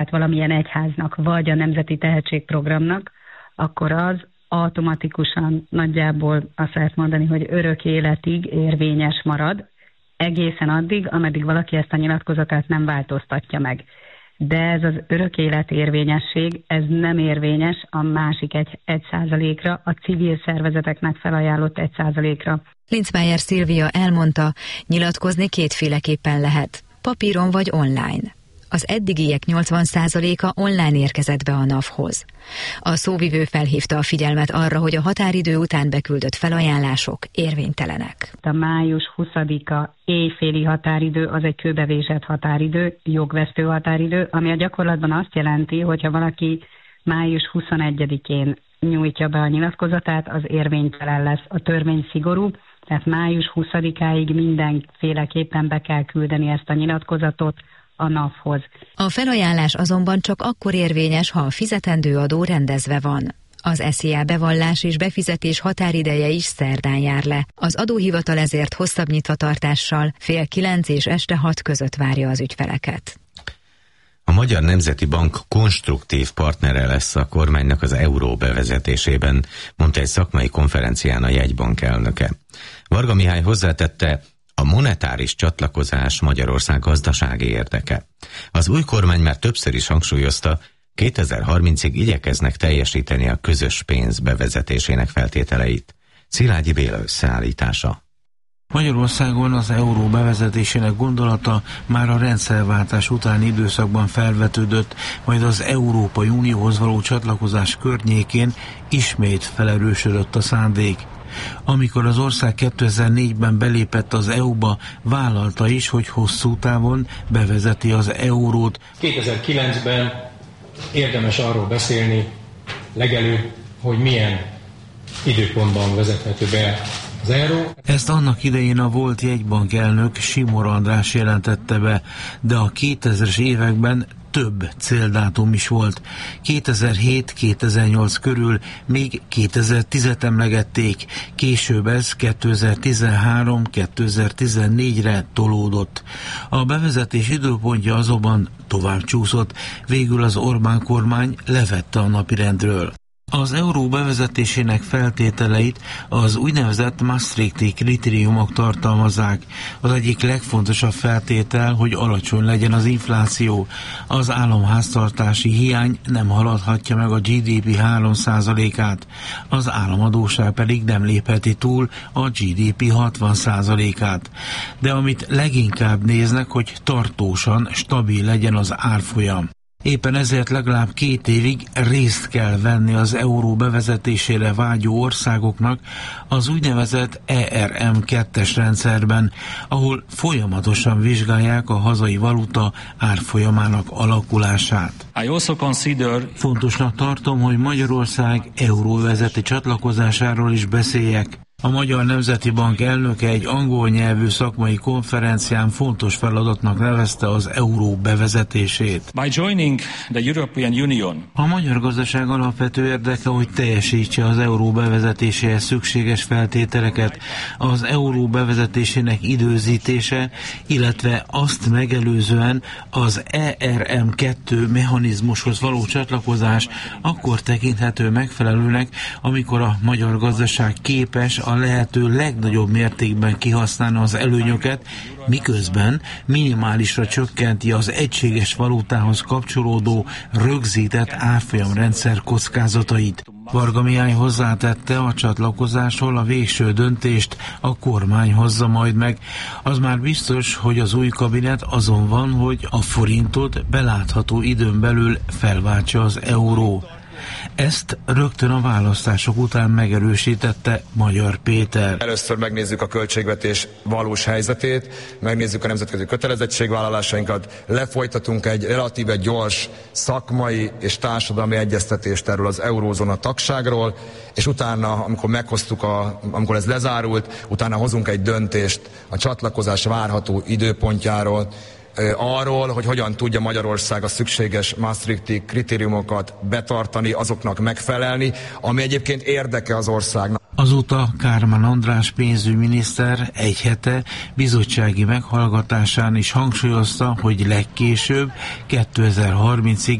valamilyen egyháznak, vagy a Nemzeti Tehetségprogramnak, akkor az automatikusan nagyjából azt lehet mondani, hogy örök életig érvényes marad, egészen addig, ameddig valaki ezt a nyilatkozatát nem változtatja meg. De ez az örök élet érvényesség, ez nem érvényes a másik 1%-ra, a civil szervezeteknek felajánlott 1%-ra. Linzmeier Szilvia elmondta, nyilatkozni kétféleképpen lehet, papíron vagy online. Az eddigiek 80%-a online érkezett be a NAV-hoz. A szóvivő felhívta a figyelmet arra, hogy a határidő után beküldött felajánlások érvénytelenek. A május 20-a éjféli határidő az egy kőbevésett határidő, jogvesztő határidő, ami a gyakorlatban azt jelenti, hogyha valaki május 21-én nyújtja be a nyilatkozatát, az érvénytelen lesz. A törvény szigorú, tehát május 20-áig mindenféleképpen be kell küldeni ezt a nyilatkozatot a NAV-hoz. A felajánlás azonban csak akkor érvényes, ha a fizetendő adó rendezve van. Az SZIA bevallás és befizetés határideje is szerdán jár le. Az adóhivatal ezért hosszabb nyitvatartással 8:30 és este 6 között várja az ügyfeleket. A Magyar Nemzeti Bank konstruktív partnere lesz a kormánynak az euró bevezetésében, mondta egy szakmai konferencián a jegybank elnöke. Varga Mihály hozzátette, a monetáris csatlakozás Magyarország gazdasági érdeke. Az új kormány már többször is hangsúlyozta, 2030-ig igyekeznek teljesíteni a közös pénz bevezetésének feltételeit. Szilágyi Béla összeállítása. Magyarországon az euró bevezetésének gondolata már a rendszerváltás utáni időszakban felvetődött, majd az Európai Unióhoz való csatlakozás környékén ismét felerősödött a szándék. Amikor az ország 2004-ben belépett az EU-ba, vállalta is, hogy hosszú távon bevezeti az eurót. 2009-ben érdemes arról beszélni legelőbb, hogy milyen időpontban vezethető be az euró. Ezt annak idején a volt jegybank elnök Simor András jelentette be, de a 2000-es években több céldátum is volt. 2007-2008 körül még 2010-et emlegették, később ez 2013-2014-re tolódott. A bevezetés időpontja azonban tovább csúszott, végül az Orbán kormány levette a napirendről. Az euró bevezetésének feltételeit az úgynevezett Maastrichti kritériumok tartalmazzák. Az egyik legfontosabb feltétel, hogy alacsony legyen az infláció. Az államháztartási hiány nem haladhatja meg a GDP 3%-át, az államadósság pedig nem lépheti túl a GDP 60%-át. De amit leginkább néznek, hogy tartósan stabil legyen az árfolyam. Éppen ezért legalább 2 évig részt kell venni az euró bevezetésére vágyó országoknak az úgynevezett ERM2-es rendszerben, ahol folyamatosan vizsgálják a hazai valuta árfolyamának alakulását. Fontosnak tartom, hogy Magyarország euróvezeti csatlakozásáról is beszéljek. A Magyar Nemzeti Bank elnöke egy angol nyelvű szakmai konferencián fontos feladatnak nevezte az euró bevezetését. A magyar gazdaság alapvető érdeke, hogy teljesítse az euró bevezetéséhez szükséges feltételeket. Az euró bevezetésének időzítése, illetve azt megelőzően az ERM2 mechanizmushoz való csatlakozás akkor tekinthető megfelelőnek, amikor a magyar gazdaság képes a lehető legnagyobb mértékben kihasználni az előnyöket, miközben minimálisra csökkenti az egységes valutához kapcsolódó rögzített árfolyamrendszer kockázatait. Varga Mihály hozzátette, a csatlakozásról a végső döntést a kormány hozza majd meg. Az már biztos, hogy az új kabinet azon van, hogy a forintot belátható időn belül felváltsa az euró. Ezt rögtön a választások után megerősítette Magyar Péter. Először megnézzük a költségvetés valós helyzetét, megnézzük a nemzetközi kötelezettségvállalásainkat, lefolytatunk egy relatíve gyors szakmai és társadalmi egyeztetést erről az eurózóna tagságról, és utána, amikor ez lezárult, utána hozunk egy döntést a csatlakozás várható időpontjáról, arról, hogy hogyan tudja Magyarország a szükséges Maastrichti kritériumokat betartani, azoknak megfelelni, ami egyébként érdeke az országnak. Azóta Kármán András pénzügyminiszter egy hete bizottsági meghallgatásán is hangsúlyozta, hogy legkésőbb 2030-ig